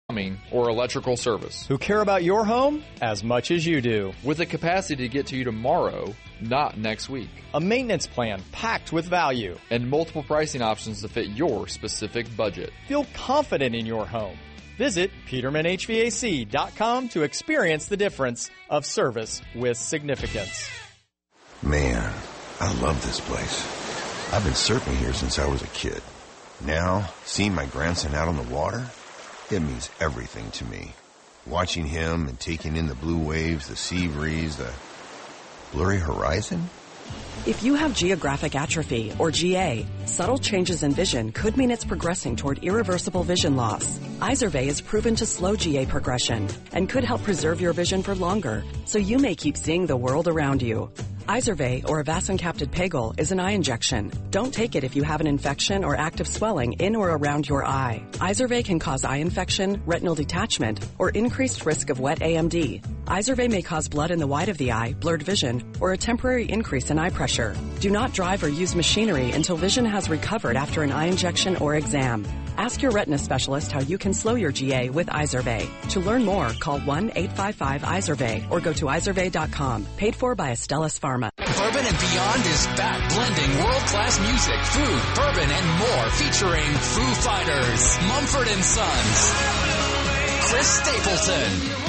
plumbing, or electrical service. Who care about your home as much as you do. With the capacity to get to you tomorrow, not next week. A maintenance plan packed with value. And multiple pricing options to fit your specific budget. Feel confident in your home. Visit PetermanHVAC.com to experience the difference of service with significance. Man, I love this place. I've been surfing here since I was a kid. Now, seeing my grandson out on the water, it means everything to me. Watching him and taking in the blue waves, the sea breeze, the blurry horizon. If you have geographic atrophy, or GA, subtle changes in vision could mean it's progressing toward irreversible vision loss. Izervay is proven to slow GA progression and could help preserve your vision for longer, so you may keep seeing the world around you. Izervay, or avacincaptad pegol, is an eye injection. Don't take it if you have an infection or active swelling in or around your eye. Izervay can cause eye infection, retinal detachment, or increased risk of wet AMD. Izervay may cause blood in the white of the eye, blurred vision, or a temporary increase in eye pressure. Do not drive or use machinery until vision has recovered after an eye injection or exam. Ask your retina specialist how you can slow your GA with Izervay. To learn more, call 1-855-IZERVAY or go to izervay.com. Paid for by Astellas Pharma. Bourbon and Beyond is back blending world-class music, food, bourbon, and more, featuring Foo Fighters, Mumford & Sons, Chris Stapleton,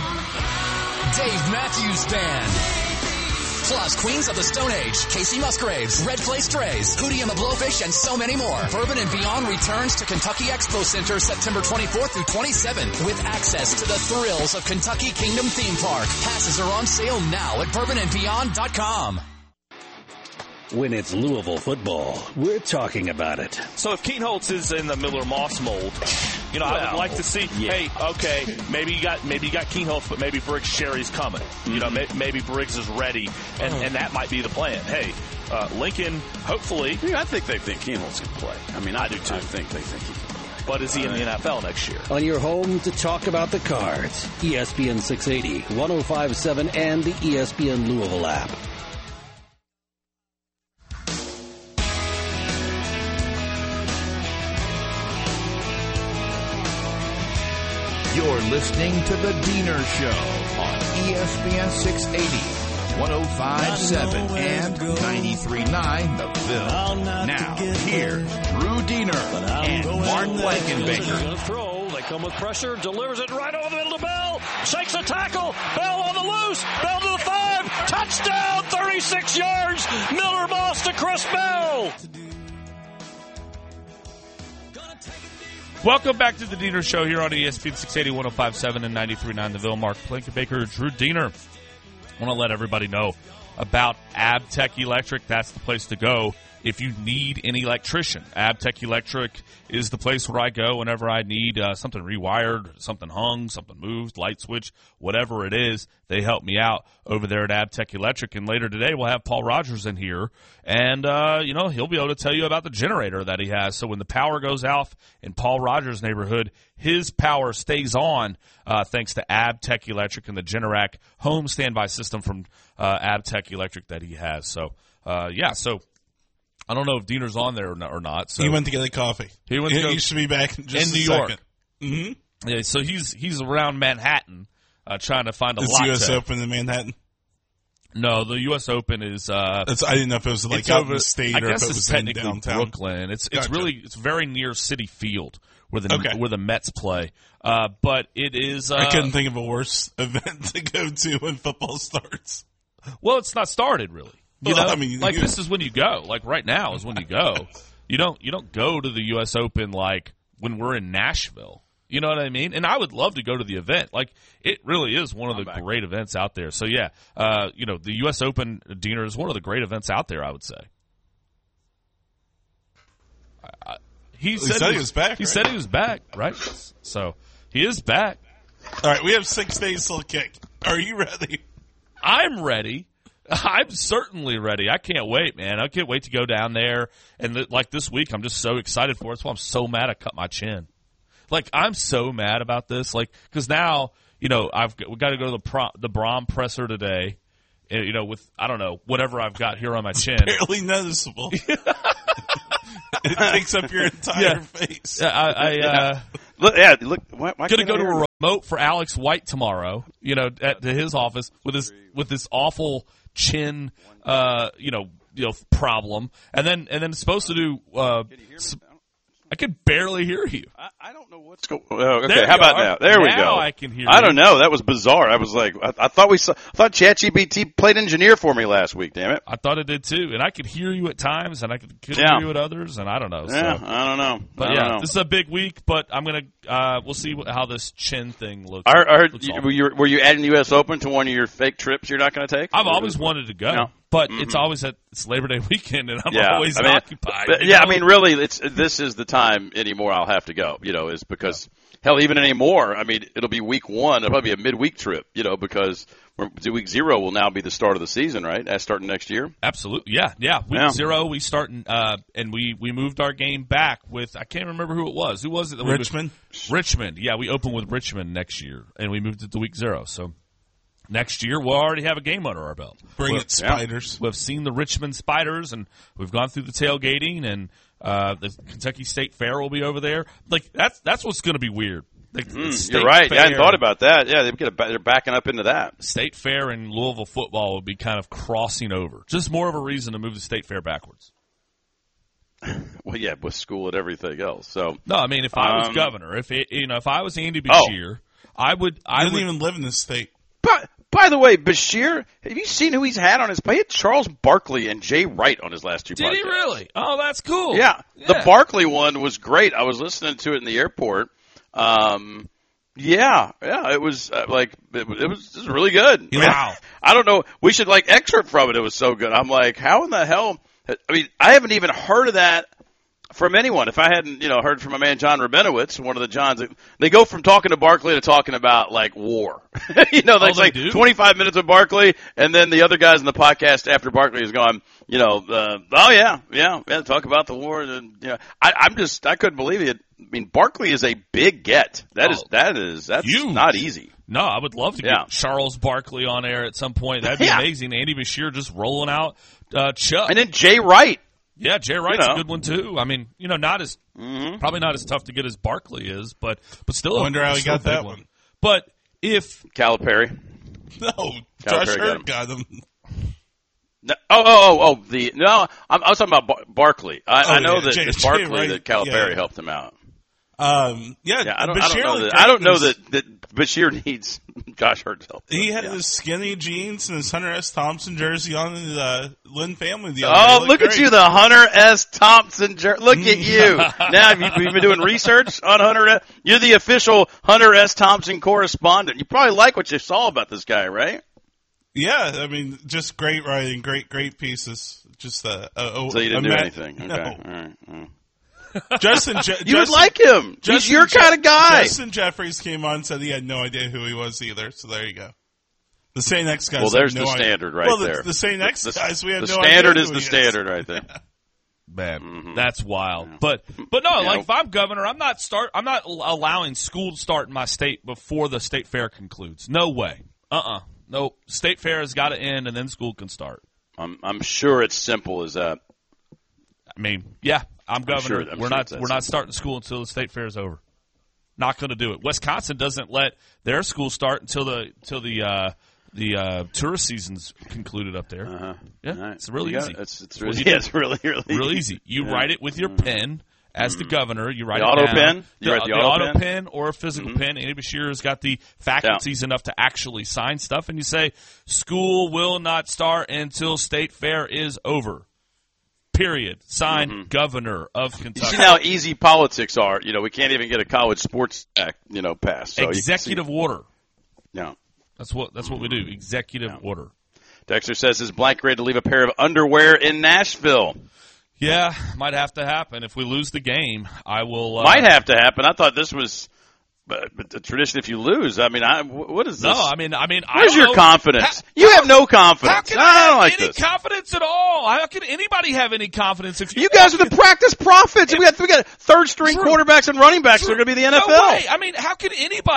Dave Matthews Band, plus Queens of the Stone Age, Casey Musgraves, Red Clay Strays, Hootie and the Blowfish, and so many more. Bourbon and Beyond returns to Kentucky Expo Center September 24th through 27th with access to the thrills of Kentucky Kingdom Theme Park. Passes are on sale now at bourbonandbeyond.com. When it's Louisville football, we're talking about it. So if Keene Holtz is in the Miller Moss mold, you know, I would like to see, hey, okay, maybe you got Keene Holtz, but maybe Briggs Sherry's coming. Mm-hmm. You know, maybe Briggs is ready, and that might be the plan. Hey, Lincoln, hopefully. Yeah, I think they think Keene Holtz can play. I mean, I do too. I think they think he can play. But is he in the NFL next year? On your home to talk about the Cards, ESPN 680, 105.7, and the ESPN Louisville app. You're listening to The Diener Show on ESPN 680, 105.7, and 93.9 The Ville. Now, here's Drew Diener and Mark Blankenbaker. They come with pressure, delivers it right over the middle to Bell, shakes the tackle, Bell on the loose, Bell to the 5, touchdown, 36 yards, Miller Moss to Chris Bell. Welcome back to the Diener Show here on ESPN 680, 105.7, and 93.9 The Ville. Mark Blankenbaker, Drew Diener. I want to let everybody know about Abtech Electric. That's the place to go if you need an electrician. Abtech Electric is the place where I go whenever I need something rewired, something hung, something moved, light switch, whatever it is. They help me out over there at Abtech Electric. And later today, we'll have Paul Rogers in here. And, he'll be able to tell you about the generator that he has. So when the power goes off in Paul Rogers' neighborhood, his power stays on thanks to Abtech Electric and the Generac home standby system from Abtech Electric that he has. So, so I don't know if Diener's on there or not. So he went to get a coffee. He should be back in New York. Mm-hmm. Yeah, so he's around Manhattan trying to find a lot. Is the U.S. Open in Manhattan? No, the U.S. Open is. I didn't know if it was like out in the state or if it was in downtown. Brooklyn. It's very near Citi Field where the Mets play. But it is. I couldn't think of a worse event to go to when football starts. Well, it's not started really. This is when you go. Like right now is when you go. You don't go to the U.S. Open like when we're in Nashville. You know what I mean? And I would love to go to the event. Like it really is one of the great events out there. So yeah, the U.S. Open Diener is one of the great events out there. I would say. He said he was back. He said he was back, right? So he is back. All right, we have 6 days till kick. Are you ready? I'm ready. I'm certainly ready. I can't wait, man. I can't wait to go down there. And like this week, I'm just so excited for it. That's why I'm so mad I cut my chin. Like, I'm so mad about this. Like, because now, we got to go to the Braun presser today. And, with, I don't know, whatever I've got here on my chin. Barely noticeable. It takes up your entire face. Look, why going to go to a remote for Alex White tomorrow, to his office with this awful chin, problem. And then it's supposed to do, I can barely hear you. I don't know what's going on. Okay, how about now? There we go. Now I can hear you. I don't know. That was bizarre. I was like, I thought ChatGPT played engineer for me last week, damn it. I thought it did too. And I could hear you at times and I could hear you at others, and I don't know. Yeah, so. I don't know. But this is a big week, but I'm going to, we'll see how this chin thing looks. Were you adding the U.S. Open to one of your fake trips you're not going to take? I've always wanted to go. No. But it's always it's Labor Day weekend, and I'm always occupied. Really, this is the time anymore I'll have to go, is because, hell, even anymore, it'll be week 1. It'll probably be a midweek trip, because week 0 will now be the start of the season, right? That's starting next year? Absolutely, yeah. Week 0, we start, and we moved our game back with, I can't remember who it was. Who was it? Richmond. Richmond, yeah. We open with Richmond next year, and we moved it to week 0, so. Next year, we'll already have a game under our belt. Bring it, Spiders. We've seen the Richmond Spiders, and we've gone through the tailgating, and the Kentucky State Fair will be over there. Like that's what's going to be weird. You're right. I hadn't thought about that. Yeah, they're backing up into that. State Fair and Louisville football will be kind of crossing over. Just more of a reason to move the State Fair backwards. Well, yeah, with school and everything else. So no, if I was governor, if I was Andy Beshear, I would. I don't even live in this state. By the way, Beshear, have you seen who he's had on his play? He had Charles Barkley and Jay Wright on his last 2 podcasts. Did he really? Oh, that's cool. Yeah. The Barkley one was great. I was listening to it in the airport. It was it was really good. Wow. I don't know. We should excerpt from it. It was so good. I'm like, how in the hell? I haven't even heard of that from anyone. If I hadn't, heard from my man John Rabinowitz, one of the Johns, they go from talking to Barkley to talking about war. Like 25 minutes with Barkley, and then the other guys in the podcast after Barkley is gone. Talk about the war. And I couldn't believe it. Barkley is a big get. That's huge. Not easy. No, I would love to get Charles Barkley on air at some point. That'd be amazing. Andy Beshear just rolling out Chuck, and then Jay Wright. Yeah, Jay Wright's a good one too. Not as probably not as tough to get as Barkley is, but still. I wonder how he got that one. But if Calipari, no, Josh Hurt got him. No, I was talking about Barkley. I know that it's Barkley Wright, that Calipari helped him out. I don't know that Beshear needs Josh Hurt's help. He had his skinny jeans and his Hunter S. Thompson jersey on in the Lynn family the other day. Look at you, the Hunter S. Thompson jersey. Look at you. Now, have you been doing research on Hunter S.? You're the official Hunter S. Thompson correspondent. You probably like what you saw about this guy, right? Yeah, just great writing, great pieces. Just so you didn't do anything. Okay. No. All right. You would like him. He's your kind of guy. Justin Jeffries came on and said he had no idea who he was either. So there you go. The St. X guys. Well, there's the standard right there. The St. X guys, we have no idea. The standard is the standard right there. Man, that's wild. Yeah. But no, if I'm governor, I'm not allowing school to start in my state before the state fair concludes. No way. No. State fair has got to end and then school can start. I'm sure it's simple as that. I'm governor. We're not starting school until the state fair is over. Not going to do it. Wisconsin doesn't let their school start until the tourist season's concluded up there. Uh-huh. Yeah, right. It's really easy. It's really easy. You write it with your pen as the governor. You write the it auto down. pen. You write the auto pen or a physical pen. Andy Beshear has got the faculties enough to actually sign stuff, and you say school will not start until state fair is over. Period. Signed, Governor of Kentucky. You see how easy politics are. We can't even get a college sports act, passed. So executive order. No. That's what we do. Executive order. Dexter says his blank grade to leave a pair of underwear in Nashville. Yeah, might have to happen. If we lose the game, I will. Might have to happen. I thought this was. But the tradition, if you lose, what is this? No, where's your confidence? You have no confidence. How can I have any confidence at all? How can anybody have any confidence if you guys are the practice profits? We got third string quarterbacks and running backs. They're going to be the NFL. No way. How can anybody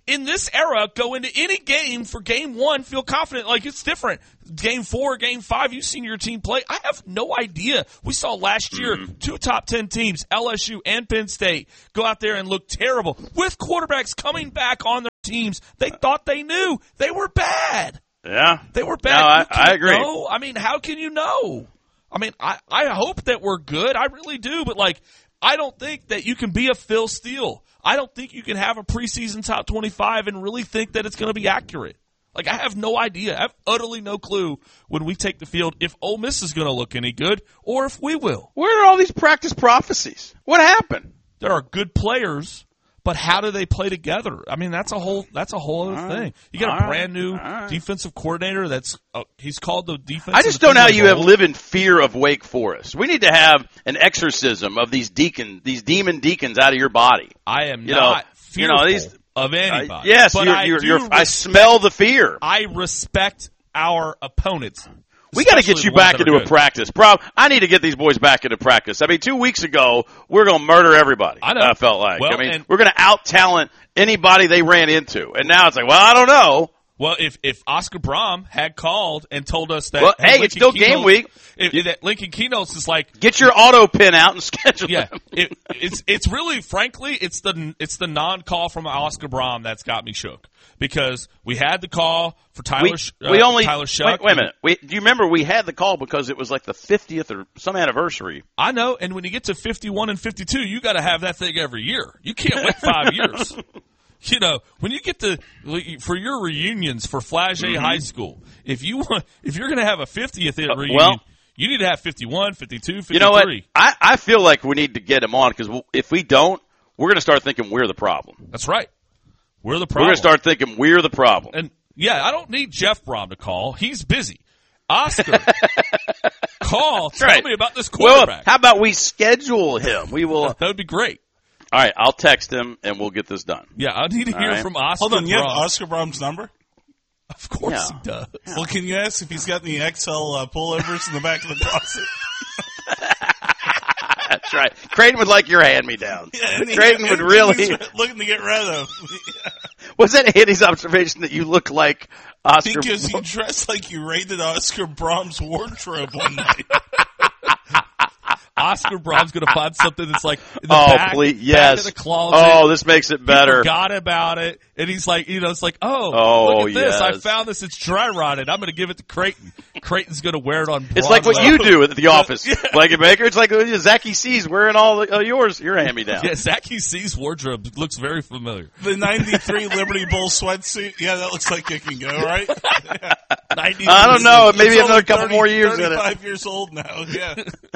in this era, go into any game for game 1, feel confident. Like, it's different. Game 4, game 5, you've seen your team play. I have no idea. We saw last year 2 top 10 teams, LSU and Penn State, go out there and look terrible with quarterbacks coming back on their teams. They thought they knew. They were bad. Yeah. They were bad. No, I agree. Know? I mean, how can you know? I mean, I hope that we're good. I really do. But, like, I don't think that you can be a Phil Steele. I don't think you can have a preseason top 25 and really think that it's going to be accurate. Like, I have no idea. I have utterly no clue when we take the field if Ole Miss is going to look any good or if we will. Where are all these practice prophecies? What happened? There are good players, but how do they play together? I mean, that's a whole other thing. You got a brand new defensive coordinator that's he's called the defense. I just don't know how you live in fear of Wake Forest. We need to have an exorcism of these demon deacons out of your body. I am not fearful of anybody. Yes, but I smell the fear. I respect our opponents. We got to get you back into a practice. Bro, I need to get these boys back into practice. I mean, 2 weeks ago, we were going to murder everybody. I know. I felt like. Well, I mean, we're going to out-talent anybody they ran into. And now it's like, well, I don't know. Well, if Oscar Brahm had called and told us that, hey, it's still game week. That Lincoln Keynotes is like, get your auto pin out and schedule them. It's really, frankly, it's the non-call from Oscar Brahm that's got me shook because we had the call for Tyler Shuck. Wait a minute. Do you remember we had the call because it was like the 50th or some anniversary? I know, and when you get to 51 and 52, you got to have that thing every year. You can't wait 5 years. You know, when you get for your reunions for Flagey High School, if you're going to have a 50th reunion, you need to have 51, 52, 53. You know what? I feel like we need to get them on because if we don't, we're going to start thinking we're the problem. That's right. We're the problem. We're going to start thinking we're the problem. And I don't need Jeff Brahm to call. He's busy. Oscar, call. Tell me about this quarterback. Well, how about we schedule him? We will. That would be great. All right, I'll text him, and we'll get this done. Yeah, I need to hear from Oscar Hold on, you have Brahm. Oscar Brahm's number? Of course he does. Yeah. Well, can you ask if he's got any XL pullovers in the back of the closet? That's right. Creighton would like your hand-me-downs. Yeah, Creighton would really... looking to get rid of. Was that Andy's observation that you look like Oscar? Because you dress like you raided Oscar Brahm's wardrobe one night. Oscar Brahm's going to find something that's like in the back of the closet. Oh, this makes it better. He forgot about it, and he's like, it's like, look at this. I found this. It's dry rotted. I'm going to give it to Creighton. Creighton's going to wear it on Broadway. It's like what you do at the office, Blanket Baker. It's like Zachy C's wearing all your hand-me-downs. Yeah, Zachy C's wardrobe looks very familiar. The 93 Liberty Bowl sweatsuit. Yeah, that looks like it can go, right? Yeah. I don't know. Maybe another couple more years in it. 35 years old now, yeah.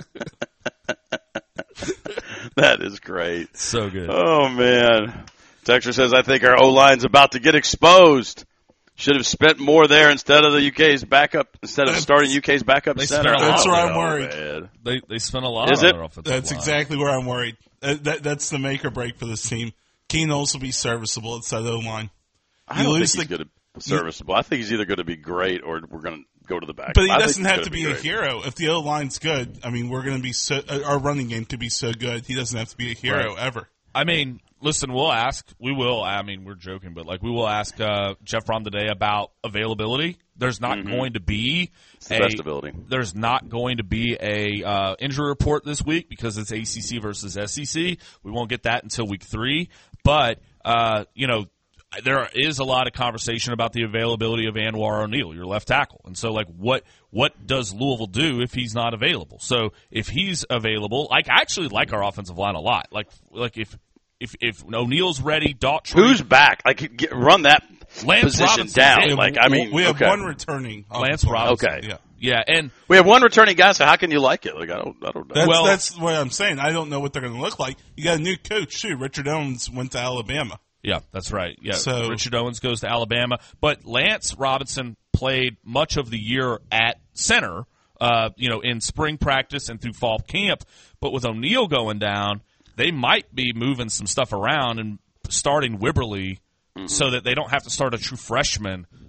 That is great. So good. Oh, man. Texter says, I think our O-line's about to get exposed. Should have spent more there instead of UK's backup center. That's where I'm worried. They spent a lot on their offensive line. That's exactly where I'm worried. That's the make or break for this team. Keen Knowles will be serviceable at that O-line. I don't think he's going to be serviceable. I think he's either going to be great or we're going to go to the back. But he doesn't have to be a hero. If the O-line's good, I mean, we're going to be our running game could be so good. He doesn't have to be a hero ever. I mean, listen, we'll ask. We will. I mean, we're joking, but we will ask Jeff Brahm today about availability. There's not going to be There's not going to be a injury report this week because it's ACC versus SEC. We won't get that until week 3. But there is a lot of conversation about the availability of Anwar O'Neal, your left tackle. And so, what does Louisville do if he's not available? So, if he's available, I actually like our offensive line a lot. If O'Neal's ready, Daughtry. Who's back? Run that Lance position Robinson down. We have one returning. Lance Robinson. Okay. Yeah, and we have one returning guy, so how can you like it? I don't know. That's what I'm saying. I don't know what they're going to look like. You got a new coach, too. Richard Owens went to Alabama. Yeah, that's right. Yeah, so Richard Owens goes to Alabama, but Lance Robinson played much of the year at center, in spring practice and through fall camp. But with O'Neal going down, they might be moving some stuff around and starting Wibberly so that they don't have to start a true freshman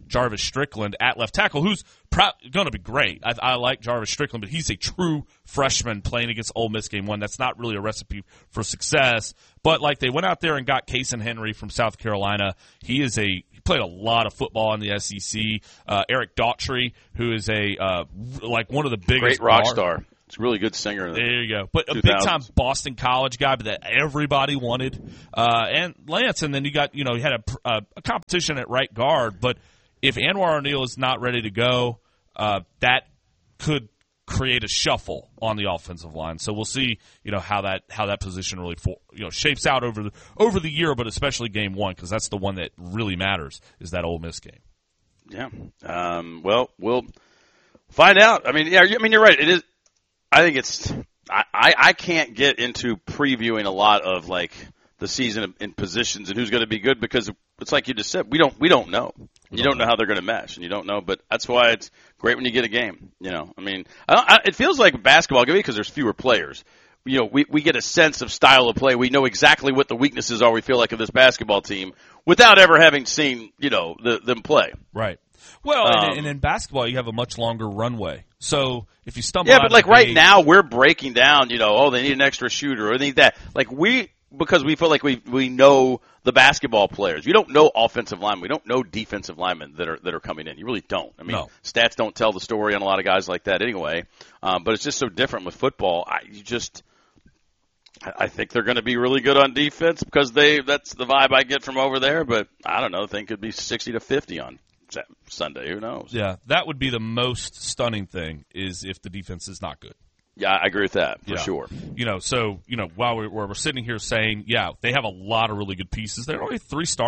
Jarvis Strickland at left tackle, who's going to be great. I like Jarvis Strickland, but he's a true freshman playing against Ole Miss game one. That's not really a recipe for success. But like they went out there and got Cason Henry from South Carolina. He played a lot of football in the SEC. Eric Daughtry, who is one of the biggest great rock star. It's a really good singer. There you go. But a big-time Boston College guy that everybody wanted. And Lance, and then you had a competition at right guard. But if Anwar O'Neal is not ready to go, that could create a shuffle on the offensive line. So we'll see, how that position really shapes out over the year, but especially game one, because that's the one that really matters, is that Ole Miss game. Yeah. Well, we'll find out. I mean, you're right. It is. I think it's I can't get into previewing a lot of like the season in positions and who's going to be good, because it's like you just said, we don't know. You don't know how they're going to mesh, and you don't know. But that's why it's great when you get a game. I mean, it feels like basketball because there's fewer players. We get a sense of style of play. We know exactly what the weaknesses are. We feel like of this basketball team without ever having seen them play. Right. Well, and in basketball, you have a much longer runway. So if you stumble, but like right now, we're breaking down. They need an extra shooter, or they need that. Like because we feel like we know the basketball players. You don't know offensive linemen. We don't know defensive linemen that are coming in. You really don't. I mean, stats don't tell the story on a lot of guys like that anyway. But it's just so different with football. I think they're going to be really good on defense because that's the vibe I get from over there. But I don't know. I think it could be 60-50 on Sunday. Who knows? Yeah, that would be the most stunning thing, is if the defense is not good. Yeah, I agree with that for sure. While we're sitting here saying, they have a lot of really good pieces. There are only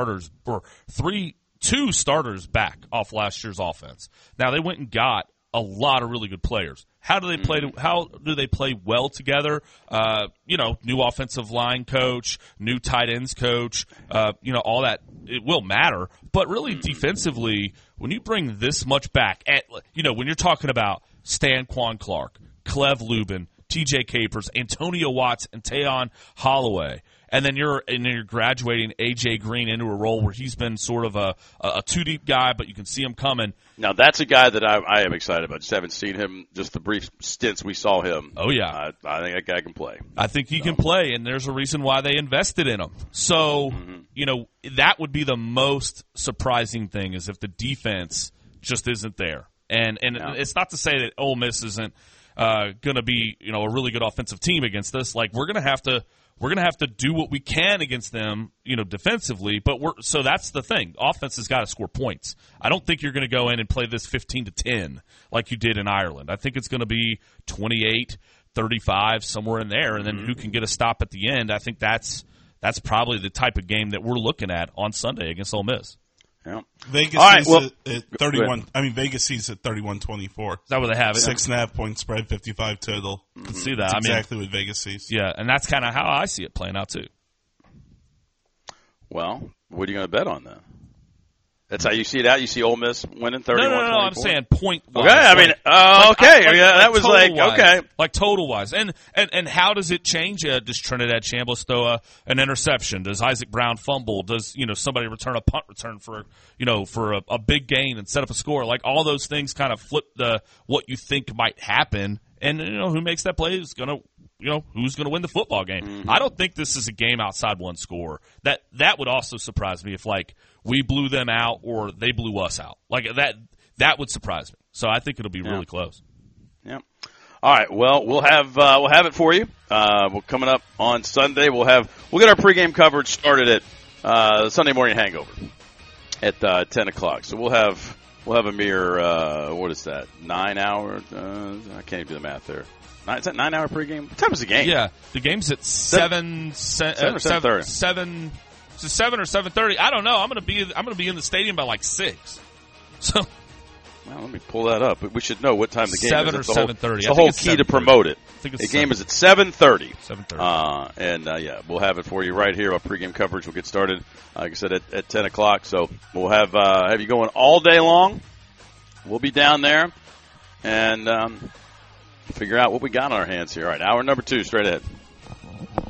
two starters back off last year's offense. Now they went and got a lot of really good players. How do they play? How do they play well together? New offensive line coach, new tight ends coach. All that, it will matter. But really, defensively, when you bring this much back, when you're talking about Stanquan Clark, Clev Lubin, T.J. Capers, Antonio Watts, and Tayon Holloway, and then you're graduating A.J. Green into a role where he's been sort of a two-deep guy, but you can see him coming. Now, that's a guy that I am excited about. Just haven't seen him, just the brief stints we saw him. Oh, yeah. I think that guy can play. I think he can play, and there's a reason why they invested in him. So, that would be the most surprising thing, is if the defense just isn't there. And it's not to say that Ole Miss isn't going to be, a really good offensive team against us. Like, we're going to have to do what we can against them, defensively. But so that's the thing. Offense has got to score points. I don't think you're going to go in and play this 15-10 like you did in Ireland. I think it's going to be 28-35, somewhere in there, and then who can get a stop at the end. I think that's probably the type of game that we're looking at on Sunday against Ole Miss. Yeah. Vegas at 31. I mean, Vegas sees at 31-24. Is that what they have? 6.5 point spread, 55 total. Can see that. That's exactly what Vegas sees. Yeah, and that's kind of how I see it playing out too. Well, what are you going to bet on then? That's how you see it out. You see Ole Miss winning 31-24? No. I'm saying point-wise. Okay, I mean, that was okay. Like total-wise. And how does it change? Does Trinidad Chambliss throw an interception? Does Isaac Brown fumble? Does, somebody return a punt return for a big gain and set up a score? Like, all those things kind of flip what you think might happen. And, who makes that play is going to, who's going to win the football game. Mm-hmm. I don't think this is a game outside one score. That would also surprise me if, we blew them out or they blew us out. Like, that would surprise me. So I think it'll be really close. Yeah. All right. Well, we'll have it for you. We're coming up on Sunday. We'll get our pregame coverage started at the Sunday morning hangover at 10 o'clock. So we'll have a mere what is that? 9 hours? I can't even do the math there. Is that 9 hour pregame? What time is the game? Yeah, the game's at 7 or 7:30. So 7 or 7:30. I don't know. I'm gonna be in the stadium by 6. So. Well, let me pull that up. We should know what time the game 7 is. 7 or 7:30. It's the whole key to promote it. I think it's the game is at 7:30. 7:30. We'll have it for you right here. Our pregame coverage will get started, like I said, at 10 o'clock. So we'll have you going all day long. We'll be down there and figure out what we got on our hands here. All right, hour number 2 straight ahead.